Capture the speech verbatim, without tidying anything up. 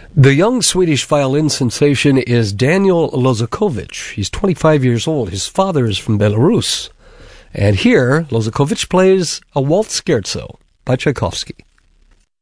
The young Swedish violin sensation is Daniel Lozakovich. He's twenty-five years old. His father is from Belarus. And here, Lozakovich plays a waltz scherzo by Tchaikovsky.